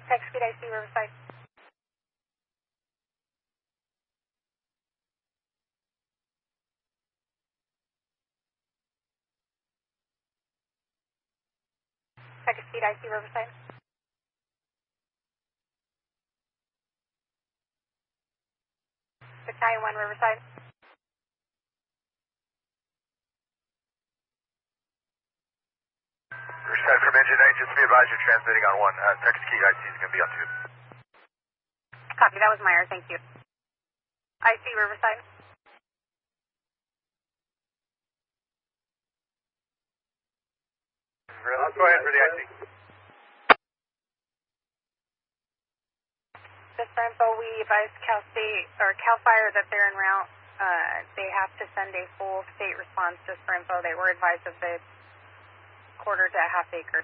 Text speed IC Riverside. Text speed IC Riverside. Battalion 1 Riverside. Riverside from engine 8, just be advised you're transmitting on 1. Text key IC is going to be on 2. Copy, that was Meyer, thank you. IC Riverside. Let's go ahead for the IC. Just for info, we advised Cal State, or Cal Fire that they're en route. They have to send a full state response. Just for info, they were advised of the quarter to half acre.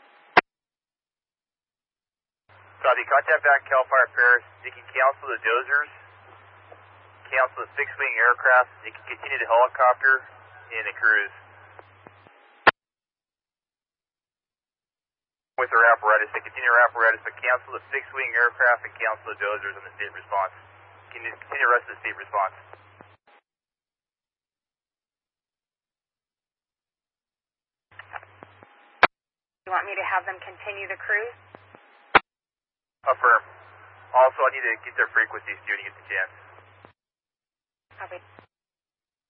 Copy, contact back Cal Fire Paris. You can cancel the dozers, cancel the fixed-wing aircraft. You can continue the helicopter and the cruise. With their apparatus, they continue their apparatus, but cancel the fixed-wing aircraft and cancel the dozers on the state response. Continue the rest of the state response. You want me to have them continue the cruise? Affirm. Also, I need to get their frequencies too to get the chance. Copy.